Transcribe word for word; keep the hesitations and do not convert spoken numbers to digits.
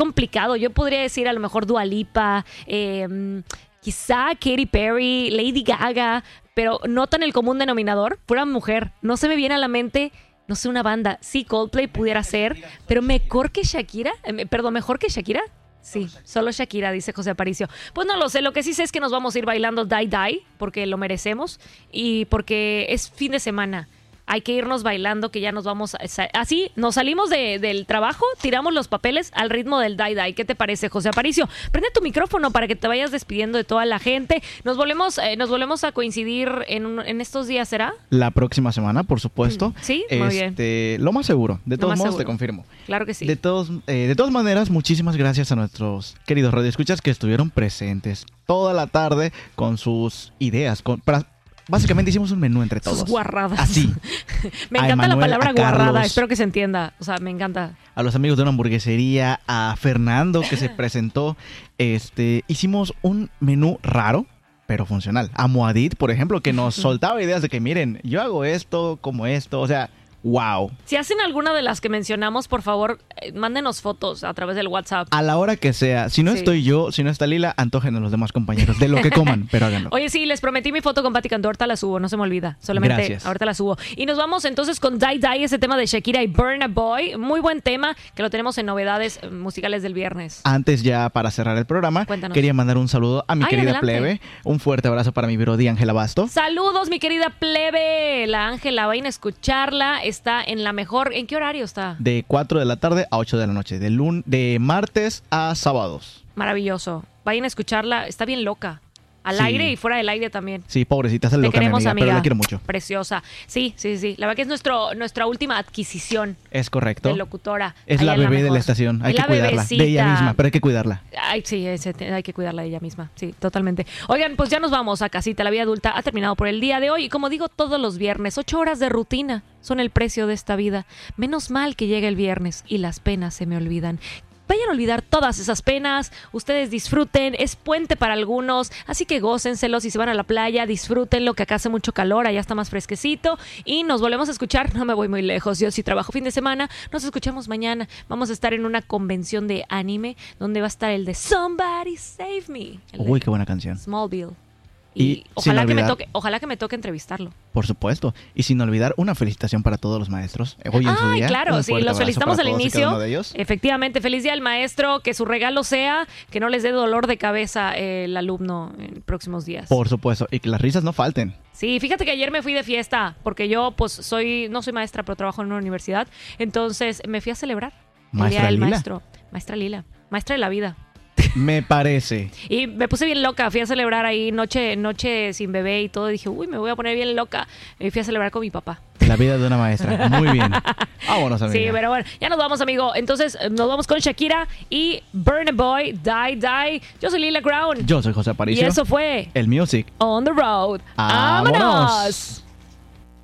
complicado. Yo podría decir a lo mejor Dua Lipa, eh, quizá Katy Perry, Lady Gaga, pero no tan el común denominador, pura mujer. No se me viene a la mente, no sé, una banda. Sí, Coldplay pudiera ser, pero mejor que Shakira, eh, perdón, mejor que Shakira. Sí, solo Shakira, dice José Aparicio. Pues no lo sé, lo que sí sé es que nos vamos a ir bailando Die Die, porque lo merecemos y porque es fin de semana. Hay que irnos bailando, que ya nos vamos... A, así, nos salimos de, del trabajo, tiramos los papeles al ritmo del Die Die. ¿Qué te parece, José Aparicio? Prende tu micrófono para que te vayas despidiendo de toda la gente. Nos volvemos, eh, nos volvemos a coincidir en, un, en estos días, ¿será? La próxima semana, por supuesto. Sí, muy este, bien. Lo más seguro. De todos modos, seguro. Te confirmo. Claro que sí. De, todos, eh, de todas maneras, muchísimas gracias a nuestros queridos radioescuchas que estuvieron presentes toda la tarde con sus ideas, con... Para, básicamente hicimos un menú entre todos. Sus guarradas. Así. Me encanta la palabra guarrada. Espero que se entienda. O sea, me encanta. A los amigos de una hamburguesería, a Fernando que se presentó. Este, hicimos un menú raro, pero funcional. A Moadit, por ejemplo, que nos soltaba ideas de que miren, yo hago esto, como esto. O sea, wow. Si hacen alguna de las que mencionamos, por favor, eh, mándenos fotos a través del WhatsApp. A la hora que sea. Si no sí. estoy yo, si no está Lila, antojen a los demás compañeros de lo que coman, pero háganlo. Oye, sí, les prometí mi foto con Pati Cantú. Ahorita la subo, no se me olvida. Solamente Gracias. Ahorita la subo. Y nos vamos entonces con Die Die, ese tema de Shakira y Burna Boy. Muy buen tema, que lo tenemos en novedades musicales del viernes. Antes ya, para cerrar el programa, Cuéntanos. Quería mandar un saludo a mi Ay, querida adelante. plebe. Un fuerte abrazo para mi brody Ángela Basto. Saludos, mi querida plebe. La Ángela, vayan a escucharla. Está en la mejor... ¿En qué horario está? De cuatro de la tarde a ocho de la noche. De, lun de martes a sábados. Maravilloso. Vayan a escucharla. Está bien loca. Al sí. aire y fuera del aire también. Sí, pobrecita, es loca, queremos, mi amiga, amiga, pero la quiero mucho. Preciosa. Sí, sí, sí. La verdad que es nuestro, nuestra última adquisición. Es correcto. De locutora. Es la bebé la de la estación. Hay es que cuidarla. Bebecita. De ella misma, pero hay que cuidarla. Ay, sí, es, hay que cuidarla de ella misma. Sí, totalmente. Oigan, pues ya nos vamos a casita. La vida adulta ha terminado por el día de hoy. Y como digo todos los viernes, ocho horas de rutina son el precio de esta vida. Menos mal que llega el viernes y las penas se me olvidan. Vayan a olvidar todas esas penas, ustedes disfruten, es puente para algunos, así que gócenselo, si se van a la playa, disfrútenlo, que acá hace mucho calor, allá está más fresquecito, y nos volvemos a escuchar, no me voy muy lejos, yo si trabajo fin de semana, nos escuchamos mañana, vamos a estar en una convención de anime, donde va a estar el de Somebody Save Me. Uy, qué buena canción. Smallville. Y, y ojalá, olvidar, que me toque, ojalá que me toque entrevistarlo. Por supuesto. Y sin olvidar una felicitación para todos los maestros. Hoy en su día. Claro, sí, los felicitamos al inicio. Efectivamente, feliz día al maestro. Que su regalo sea que no les dé dolor de cabeza el alumno en próximos días. Por supuesto. Y que las risas no falten. Sí, fíjate que ayer me fui de fiesta. Porque yo, pues, soy no soy maestra, pero trabajo en una universidad. Entonces, me fui a celebrar ¿Maestra el día del Lila? maestro. Maestra Lila. Maestra de la vida. Me parece. Y me puse bien loca, fui a celebrar ahí noche noche sin bebé y todo. Y dije, uy, me voy a poner bien loca. Y fui a celebrar con mi papá. La vida de una maestra, muy bien. Vámonos, amiga. Sí, pero bueno, ya nos vamos, amigo. Entonces, nos vamos con Shakira y Burna Boy, Die Die. Yo soy Lila Crown. Yo soy José Aparicio. Y eso fue El Music On the Road. ¡Vámonos! ¡Vámonos!